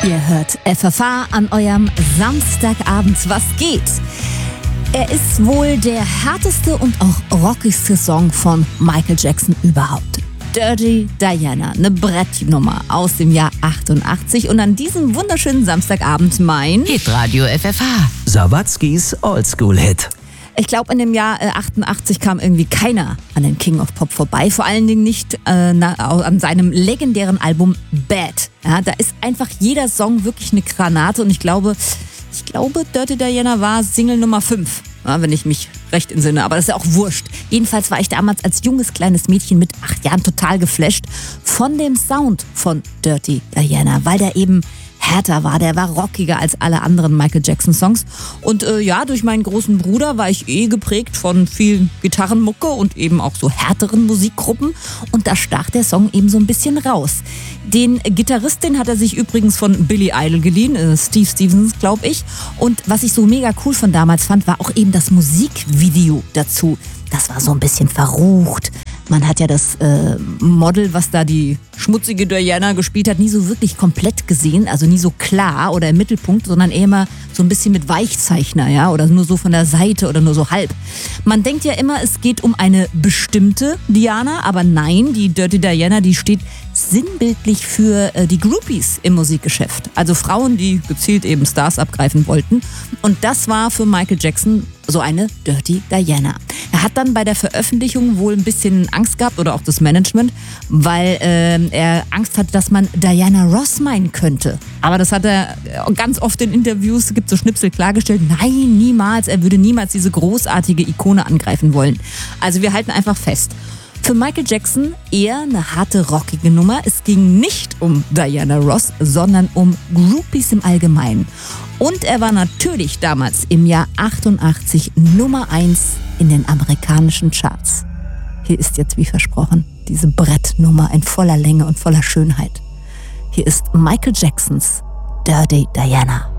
Ihr hört FFH an eurem Samstagabend. Was geht? Er ist wohl der härteste und auch rockigste Song von Michael Jackson überhaupt. Dirty Diana, eine Brettnummer aus dem Jahr 88 und an diesem wunderschönen Samstagabend mein Hitradio FFH. Sawatzkis Oldschool-Hit. Ich glaube, in dem Jahr 88 kam irgendwie keiner an den King of Pop vorbei. Vor allen Dingen nicht an seinem legendären Album Bad. Ja, da ist einfach jeder Song wirklich eine Granate. Und ich glaube, Dirty Diana war Single Nummer 5. Ja, wenn ich mich recht entsinne. Aber das ist ja auch wurscht. Jedenfalls war ich damals als junges kleines Mädchen mit 8 Jahren total geflasht von dem Sound von Dirty Diana. Weil der eben härter war, der war rockiger als alle anderen Michael Jackson Songs. Und durch meinen großen Bruder war ich geprägt von viel Gitarrenmucke und eben auch so härteren Musikgruppen. Und da stach der Song eben so ein bisschen raus. Den Gitarrist, den hat er sich übrigens von Billy Idol geliehen, Steve Stevens, glaube ich. Und was ich so mega cool von damals fand, war auch eben das Musikvideo dazu. Das war so ein bisschen verrucht. Man hat ja das Model, was da die schmutzige Diana gespielt hat, nie so wirklich komplett gesehen, also nie so klar oder im Mittelpunkt, sondern eher immer so ein bisschen mit Weichzeichner, ja, oder nur so von der Seite oder nur so halb. Man denkt ja immer, es geht um eine bestimmte Diana, aber nein, die Dirty Diana, die steht sinnbildlich für die Groupies im Musikgeschäft. Also Frauen, die gezielt eben Stars abgreifen wollten. Und das war für Michael Jackson so eine Dirty Diana. Er hat dann bei der Veröffentlichung wohl ein bisschen Angst gehabt oder auch das Management, weil er Angst hatte, dass man Diana Ross meinen könnte. Aber das hat er ganz oft in Interviews, gibt so Schnipsel, klargestellt. Nein, niemals. Er würde niemals diese großartige Ikone angreifen wollen. Also wir halten einfach fest. Für Michael Jackson eher eine harte, rockige Nummer. Es ging nicht um Diana Ross, sondern um Groupies im Allgemeinen. Und er war natürlich damals im Jahr 88 Nummer 1 in den amerikanischen Charts. Hier ist jetzt, wie versprochen, diese Brettnummer in voller Länge und voller Schönheit. Hier ist Michael Jacksons Dirty Diana.